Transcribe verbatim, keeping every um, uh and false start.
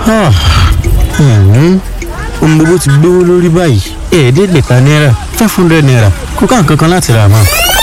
ohun gbogbo ti gbówó lórí báyìí ẹ̀ẹ́dẹ́gbẹ̀ta náírà five hundred naira kò ká nǹkan kan láti rà mọ́.